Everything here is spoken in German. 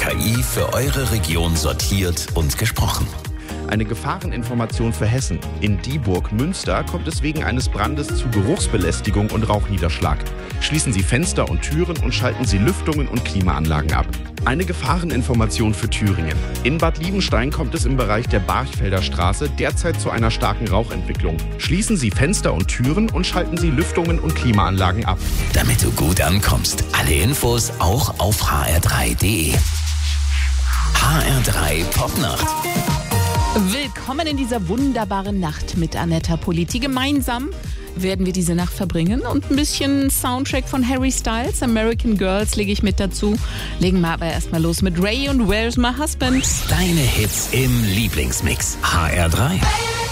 KI für eure Region sortiert und gesprochen. Eine Gefahreninformation für Hessen. In Dieburg-Münster kommt es wegen eines Brandes zu Geruchsbelästigung und Rauchniederschlag. Schließen Sie Fenster und Türen und schalten Sie Lüftungen und Klimaanlagen ab. Eine Gefahreninformation für Thüringen. In Bad Liebenstein kommt es im Bereich der Barchfelder Straße derzeit zu einer starken Rauchentwicklung. Schließen Sie Fenster und Türen und schalten Sie Lüftungen und Klimaanlagen ab. Damit du gut ankommst. Alle Infos auch auf hr3.de. HR3 Popnacht. Willkommen in dieser wunderbaren Nacht mit Anetta Politi. Gemeinsam werden wir diese Nacht verbringen und ein bisschen Soundtrack von Harry Styles, American Girls, lege ich mit dazu. Legen wir aber erstmal los mit Ray und Where's My Husband. Deine Hits im Lieblingsmix. HR3.